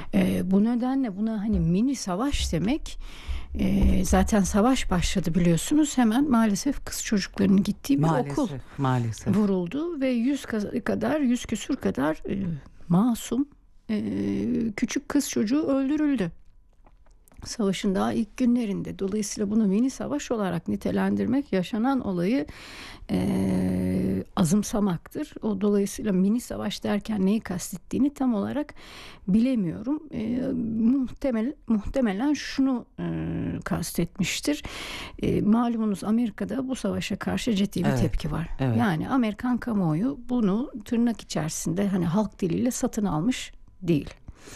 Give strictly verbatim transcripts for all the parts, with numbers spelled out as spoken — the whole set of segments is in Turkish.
E, bu nedenle buna hani mini savaş demek, e, zaten savaş başladı biliyorsunuz, hemen maalesef kız çocuklarının gittiği bir Maalesef, okul maalesef. vuruldu ve yüz kadar, yüz küsur kadar e, masum e, küçük kız çocuğu öldürüldü. Savaşın daha ilk günlerinde. Dolayısıyla bunu mini savaş olarak nitelendirmek yaşanan olayı e, azımsamaktır. O dolayısıyla mini savaş derken neyi kastettiğini tam olarak bilemiyorum. E, muhtemel, muhtemelen şunu e, kastetmiştir. E, malumunuz Amerika'da bu savaşa karşı ciddi bir Evet, tepki var. evet. Yani Amerikan kamuoyu bunu tırnak içerisinde hani halk diliyle satın almış değil.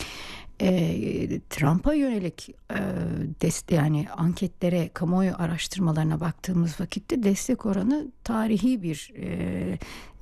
E, Trump'a yönelik e, dest- yani anketlere, kamuoyu araştırmalarına baktığımız vakitte destek oranı tarihi bir e,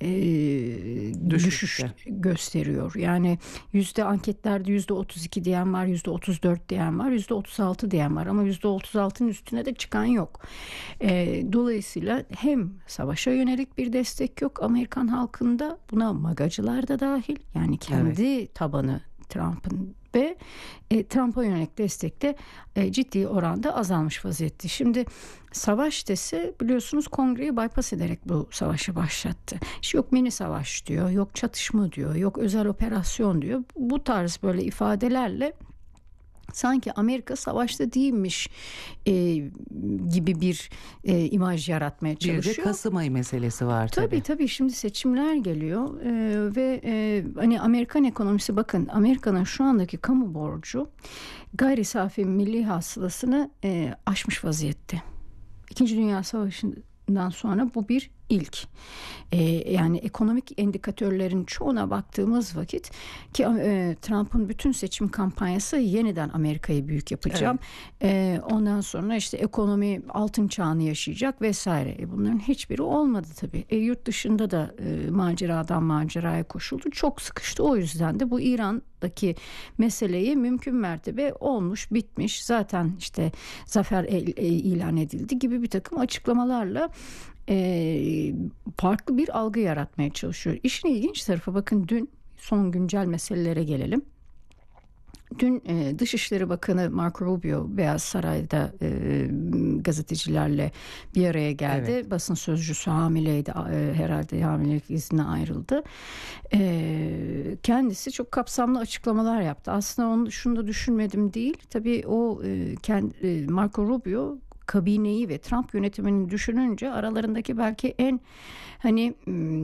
e, düşüş gösteriyor. Yani yüzde anketlerde yüzde otuz iki diyen var, yüzde otuz dört diyen var, yüzde otuz altı diyen var ama yüzde otuz altının üstüne de çıkan yok. E, dolayısıyla hem savaşa yönelik bir destek yok Amerikan halkında, buna magacılar da dahil, yani kendi evet. tabanı Trump'ın ve e, Trump'a yönelik destek de e, ciddi oranda azalmış vaziyette. Şimdi savaş dese biliyorsunuz kongreyi bypass ederek bu savaşı başlattı. İşte yok mini savaş diyor, yok çatışma diyor, yok özel operasyon diyor. Bu tarz böyle ifadelerle sanki Amerika savaşta değilmiş e, gibi bir e, imaj yaratmaya çalışıyor. Bir de Kasım ayı meselesi var tabii. Tabii tabii şimdi seçimler geliyor e, ve e, hani Amerikan ekonomisi, bakın Amerika'nın şu andaki kamu borcu gayri safi milli hasılasını e, aşmış vaziyette. İkinci Dünya Savaşı'ndan sonra bu bir ilk. Ee, yani ekonomik indikatörlerin çoğuna baktığımız vakit ki e, Trump'ın bütün seçim kampanyası yeniden Amerika'yı büyük yapacağım. Evet. E, ondan sonra işte ekonomi altın çağını yaşayacak vesaire. E, bunların hiçbiri olmadı tabii. E, yurt dışında da e, maceradan maceraya koşuldu. Çok sıkıştı. O yüzden de bu İran'daki meseleyi mümkün mertebe olmuş, bitmiş. Zaten işte zafer e, e, ilan edildi gibi bir takım açıklamalarla E, farklı bir algı yaratmaya çalışıyor. İşin ilginç tarafı, bakın dün son güncel meselelere gelelim. Dün e, Dışişleri Bakanı Marco Rubio Beyaz Saray'da e, gazetecilerle bir araya geldi. Evet. Basın sözcüsü hamileydi, e, herhalde hamilelik iznine ayrıldı. E, kendisi çok kapsamlı açıklamalar yaptı. Aslında onu şunu da düşünmedim değil. Tabii o e, kendi, e, Marco Rubio kabineyi ve Trump yönetimini düşününce aralarındaki belki en hani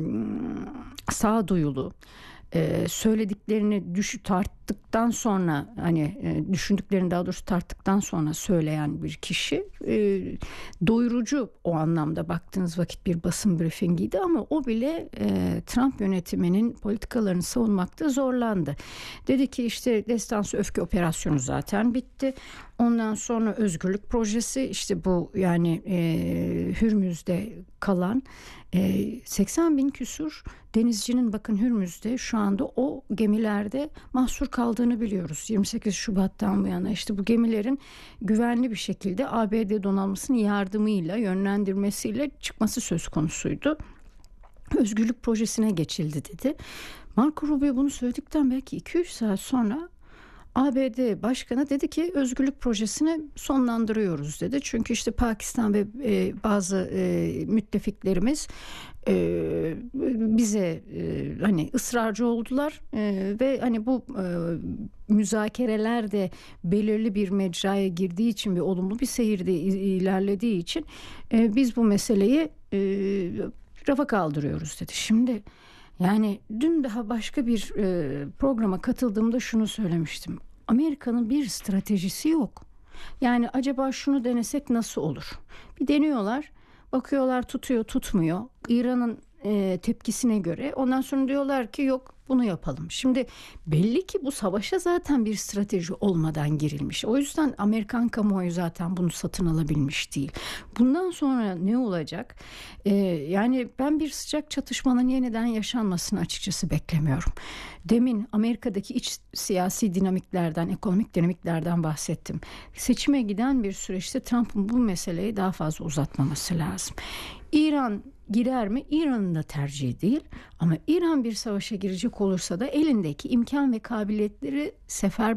sağduyulu, e, söylediklerini düşü tarttıktan sonra hani e, düşündüklerini daha doğrusu tarttıktan sonra söyleyen bir kişi. E, doyurucu o anlamda baktığınız vakit bir basın briefingiydi ama o bile e, Trump yönetiminin politikalarını savunmakta zorlandı. Dedi ki işte destansı öfke operasyonu zaten bitti. Ondan sonra özgürlük projesi, işte bu yani e, Hürmüz'de kalan e, seksen bin küsur denizcinin, bakın Hürmüz'de şu anda o gemilerde mahsur kaldığını biliyoruz. yirmi sekiz Şubat'tan bu yana işte bu gemilerin güvenli bir şekilde A B D donanmasının yardımıyla, yönlendirmesiyle çıkması söz konusuydu. Özgürlük projesine geçildi dedi. Marco Rubio bunu söyledikten belki iki üç saat sonra A B D Başkanı dedi ki özgürlük projesini sonlandırıyoruz dedi. Çünkü işte Pakistan ve e, bazı e, müttefiklerimiz e, bize e, hani ısrarcı oldular e, ve hani bu e, müzakereler de belirli bir mecraya girdiği için ve olumlu bir seyirde ilerlediği için e, biz bu meseleyi e, rafa kaldırıyoruz dedi. Şimdi yani dün daha başka bir e, programa katıldığımda şunu söylemiştim. Amerika'nın bir stratejisi yok. Yani acaba şunu denesek nasıl olur? Bir deniyorlar, bakıyorlar tutuyor, tutmuyor. İran'ın e, tepkisine göre ondan sonra diyorlar ki yok bunu yapalım. Şimdi belli ki bu savaşa zaten bir strateji olmadan girilmiş. O yüzden Amerikan kamuoyu zaten bunu satın alabilmiş değil. Bundan sonra ne olacak? Ee, yani ben bir sıcak çatışmanın yeniden yaşanmasını açıkçası beklemiyorum. Demin Amerika'daki iç siyasi dinamiklerden, ekonomik dinamiklerden bahsettim. Seçime giden bir süreçte Trump'ın bu meseleyi daha fazla uzatmaması lazım. İran girer mi? İran'ın da tercihi değil. Ama İran bir savaşa girecek olursa da elindeki imkan ve kabiliyetleri sefer